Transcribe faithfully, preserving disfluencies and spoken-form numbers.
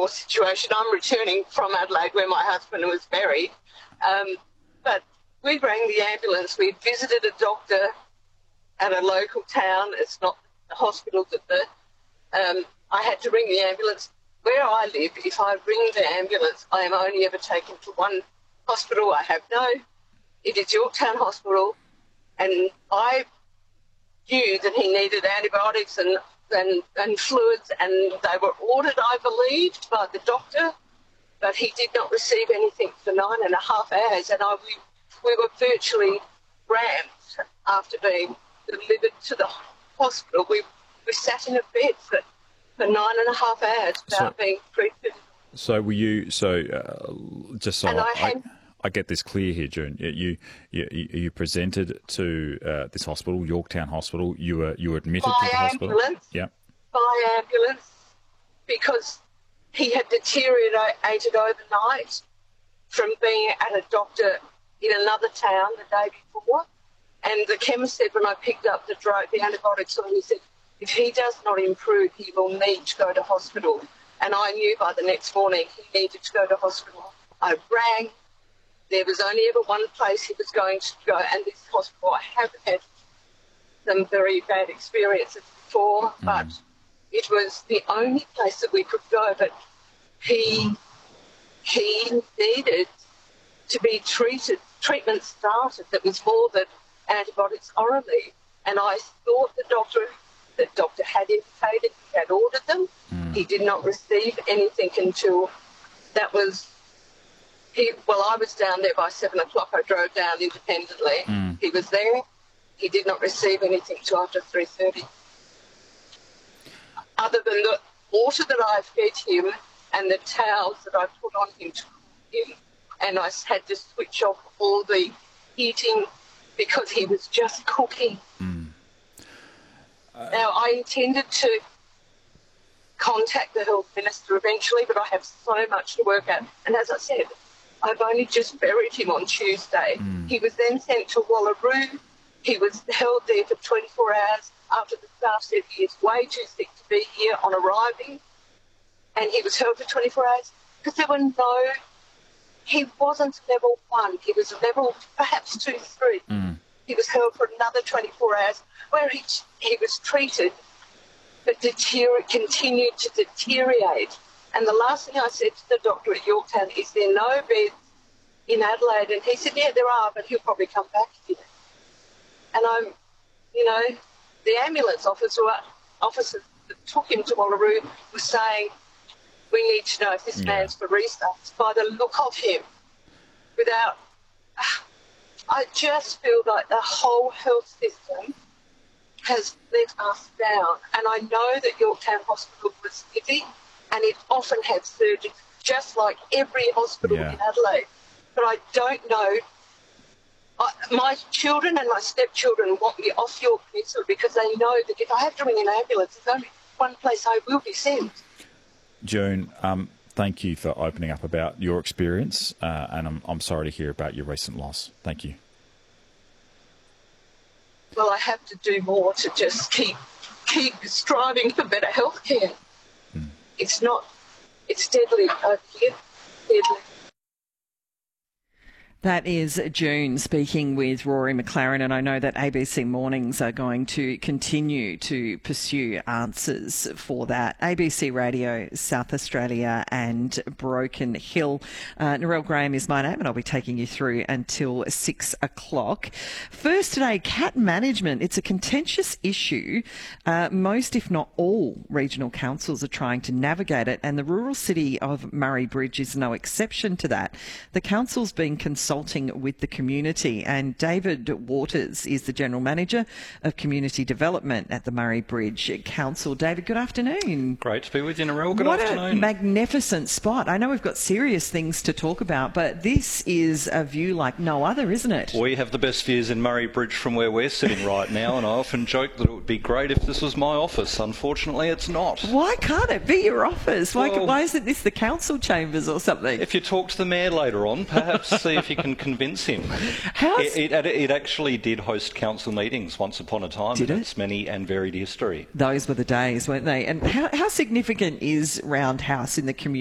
war situation. I'm returning from Adelaide where my husband was buried. Um, but we rang the ambulance. We visited a doctor at a local town. It's not the hospital that the... Um, I had to ring the ambulance. Where I live, if I ring the ambulance, I am only ever taken to one hospital. I have no... It is Yorktown Hospital, and I knew that he needed antibiotics and, and, and fluids, and they were ordered, I believed, by the doctor, but he did not receive anything for nine and a half hours, and I, we, we were virtually rammed after being delivered to the hospital. We, we sat in a bed for, for nine and a half hours without so, being treated. So were you, so uh, just so and I... I, had, I I get this clear here, June. You you you presented to uh, this hospital, Yorktown Hospital. You were you were admitted by to the ambulance, hospital. Yeah. By ambulance, because he had deteriorated overnight from being at a doctor in another town the day before, and the chemist said when I picked up the drug, the antibiotics, he said if he does not improve, he will need to go to hospital. And I knew by the next morning he needed to go to hospital. I rang. There was only ever one place he was going to go, and this hospital, I have had some very bad experiences before, mm. but it was the only place that we could go. But he he needed to be treated. Treatment started that was more than antibiotics orally, and I thought the doctor, the doctor had indicated he had ordered them. Mm. He did not receive anything until that was. He, well, I was down there by seven o'clock. I drove down independently. Mm. He was there. He did not receive anything till after three thirty. Other than the water that I fed him and the towels that I put on him to cook him, and I had to switch off all the heating because he was just cooking. Mm. Uh, now, I intended to contact the health minister eventually, but I have so much to work at. And as I said, I've only just buried him on Tuesday. Mm. He was then sent to Wallaroo. He was held there for twenty-four hours after the staff said he is way too sick to be here on arriving. And he was held for twenty-four hours because there were no... He wasn't level one. He was level perhaps two, three. Mm. He was held for another twenty-four hours where he, he was treated but deterior- continued to deteriorate. And the last thing I said to the doctor at Yorktown, is there no beds in Adelaide? And he said, yeah, there are, but he'll probably come back here. And I'm, you know, the ambulance officer, officers that took him to Wallaroo was saying, we need to know if this yeah. man's for restarts by the look of him. Without, I just feel like the whole health system has let us down. And I know that Yorktown Hospital was busy, and it often had surgeons, just like every hospital yeah. in Adelaide. But I don't know. I, my children and my stepchildren want me off York Peninsula because they know that if I have to ring an ambulance, there's only one place I will be sent. June, um, thank you for opening up about your experience, uh, and I'm, I'm sorry to hear about your recent loss. Thank you. Well, I have to do more to just keep keep striving for better health care. Mm. It's not, it's deadly over here, deadly. That is June speaking with Rory McLaren, and I know that A B C Mornings are going to continue to pursue answers for that. A B C Radio, South Australia and Broken Hill. Uh, Narelle Graham is my name, and I'll be taking you through until six o'clock. First today, cat management. It's a contentious issue. Uh, most, if not all, regional councils are trying to navigate it, and the rural city of Murray Bridge is no exception to that. The council's been consulted with the community, and David Waters is the General Manager of Community Development at the Murray Bridge Council. David, good afternoon. Great to be with you, Narelle. Good what afternoon. What a magnificent spot. I know we've got serious things to talk about, but this is a view like no other, isn't it? We have the best views in Murray Bridge from where we're sitting right now, and I often joke that it would be great if this was my office. Unfortunately, it's not. Why can't it be your office? Why, well, why isn't this the council chambers or something? If you talk to the mayor later on, perhaps see if you can convince him. How's... It, it, it actually did host council meetings once upon a time did in it? its many and varied history. Those were the days, weren't they? And how, how significant is Roundhouse in the community?